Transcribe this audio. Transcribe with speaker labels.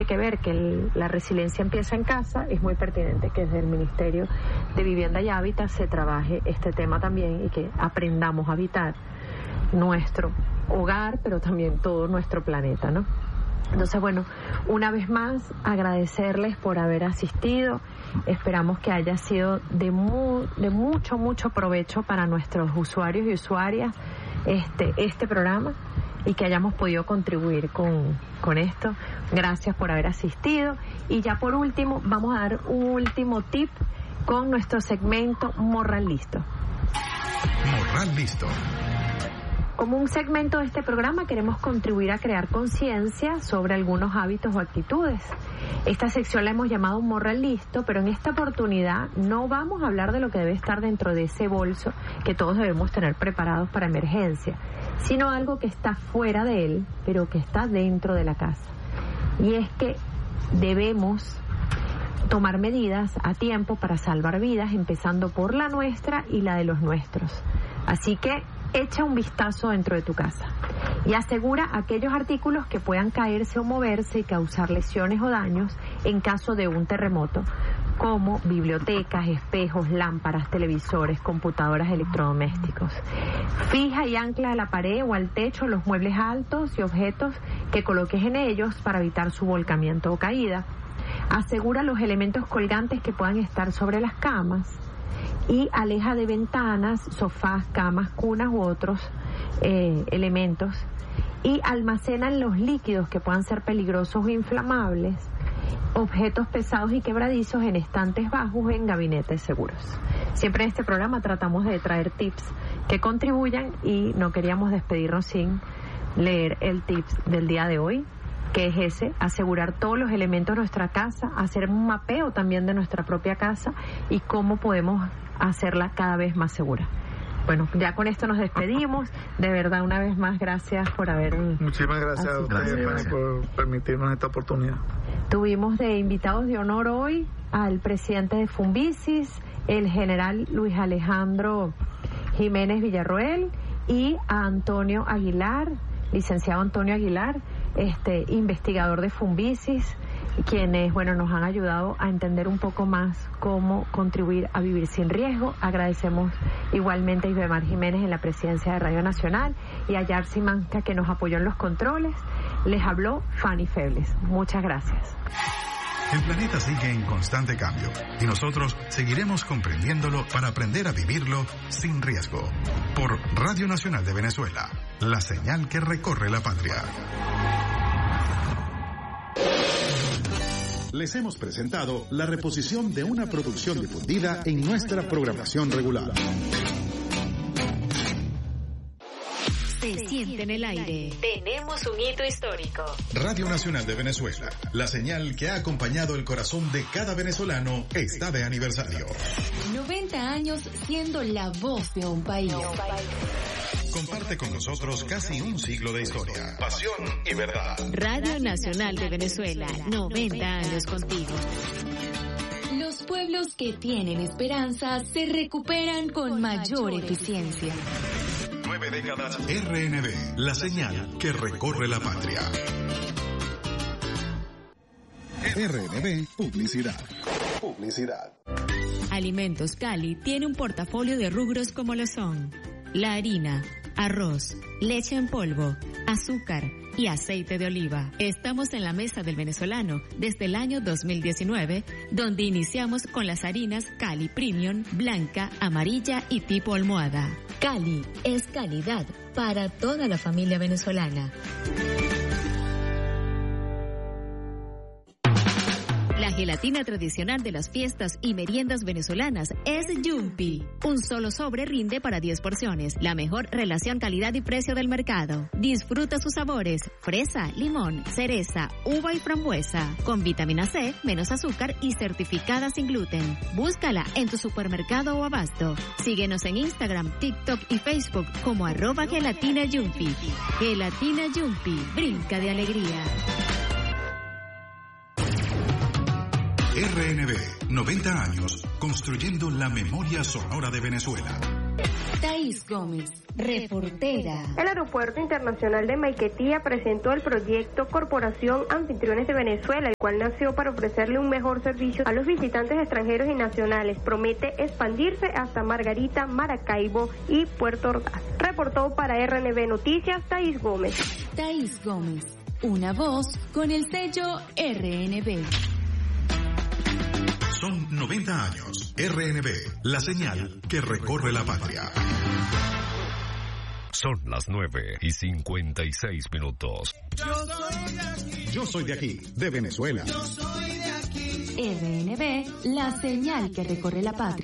Speaker 1: que ver que la resiliencia empieza en casa, es muy pertinente que desde el Ministerio de Vivienda y Hábitat se trabaje este tema también y que aprendamos a habitar nuestro hogar, pero también todo nuestro planeta, ¿no? Entonces, bueno, una vez más, agradecerles por haber asistido. Esperamos que haya sido de mucho provecho para nuestros usuarios y usuarias este programa y que hayamos podido contribuir con esto. Gracias por haber asistido. Y ya por último, vamos a dar un último tip con nuestro segmento Morral Listo.
Speaker 2: Morral Listo.
Speaker 1: Como un segmento de este programa queremos contribuir a crear conciencia sobre algunos hábitos o actitudes. Esta sección la hemos llamado Morral Listo, pero en esta oportunidad no vamos a hablar de lo que debe estar dentro de ese bolso que todos debemos tener preparados para emergencia, sino algo que está fuera de él, pero que está dentro de la casa. Y es que debemos tomar medidas a tiempo para salvar vidas, empezando por la nuestra y la de los nuestros. Así que echa un vistazo dentro de tu casa y asegura aquellos artículos que puedan caerse o moverse y causar lesiones o daños en caso de un terremoto, como bibliotecas, espejos, lámparas, televisores, computadoras, electrodomésticos. Fija y ancla a la pared o al techo los muebles altos y objetos que coloques en ellos para evitar su volcamiento o caída. Asegura los elementos colgantes que puedan estar sobre las camas y aleja de ventanas, sofás, camas, cunas u otros elementos, y almacena los líquidos que puedan ser peligrosos o inflamables, objetos pesados y quebradizos en estantes bajos o en gabinetes seguros. Siempre en este programa tratamos de traer tips que contribuyan y no queríamos despedirnos sin leer el tips del día de hoy, que es ese: asegurar todos los elementos de nuestra casa, hacer un mapeo también de nuestra propia casa y cómo podemos hacerla cada vez más segura. Bueno, ya con esto nos despedimos. De verdad, una vez más, gracias por haber...
Speaker 3: Muchísimas gracias a ustedes por permitirnos esta oportunidad.
Speaker 1: Tuvimos de invitados de honor hoy al presidente de Funvisis, el general Luis Alejandro Jiménez Villarroel, y a Antonio Aguilar, licenciado Antonio Aguilar, investigador de Funvisis, quienes, nos han ayudado a entender un poco más cómo contribuir a vivir sin riesgo. Agradecemos igualmente a Ibemar Jiménez en la presidencia de Radio Nacional y a Yarsi Manca, que nos apoyó en los controles. Les habló Fanny Febles. Muchas gracias.
Speaker 2: El planeta sigue en constante cambio y nosotros seguiremos comprendiéndolo para aprender a vivirlo sin riesgo. Por Radio Nacional de Venezuela, la señal que recorre la patria. Les hemos presentado la reposición de una producción difundida en nuestra programación regular.
Speaker 4: Se siente en el aire. Tenemos un hito histórico.
Speaker 2: Radio Nacional de Venezuela, la señal que ha acompañado el corazón de cada venezolano, está de aniversario.
Speaker 4: 90 años siendo la voz de un país.
Speaker 2: Comparte con nosotros casi un siglo de historia, pasión y verdad.
Speaker 4: Radio Nacional de Venezuela, 90 años contigo. Los pueblos que tienen esperanza se recuperan con mayor eficiencia.
Speaker 2: 9 décadas RNB, la señal que recorre la patria. RNB Publicidad.
Speaker 4: Alimentos Cali tiene un portafolio de rubros como lo son la harina, arroz, leche en polvo, azúcar y aceite de oliva. Estamos en la mesa del venezolano desde el año 2019, donde iniciamos con las harinas Cali Premium, blanca, amarilla y tipo almohada. Cali es calidad para toda la familia venezolana. La gelatina tradicional de las fiestas y meriendas venezolanas es Yumpy. Un solo sobre rinde para 10 porciones. La mejor relación calidad y precio del mercado. Disfruta sus sabores: fresa, limón, cereza, uva y frambuesa. Con vitamina C, menos azúcar y certificada sin gluten. Búscala en tu supermercado o abasto. Síguenos en Instagram, TikTok y Facebook como @gelatina Yumpy. Gelatina Yumpy, brinca de alegría.
Speaker 2: RNB, 90 años, construyendo la memoria sonora de Venezuela.
Speaker 4: Thaís Gómez, reportera.
Speaker 5: El Aeropuerto Internacional de Maiquetía presentó el proyecto Corporación Anfitriones de Venezuela, el cual nació para ofrecerle un mejor servicio a los visitantes extranjeros y nacionales. Promete expandirse hasta Margarita, Maracaibo y Puerto Ordaz. Reportó para RNB Noticias, Thaís Gómez.
Speaker 4: Thaís Gómez, una voz con el sello RNB.
Speaker 2: Son 90 años. RNB, la señal que recorre la patria.
Speaker 6: Son las 9:56.
Speaker 2: Yo soy de aquí, de Venezuela.
Speaker 4: RNB, la señal que recorre la patria.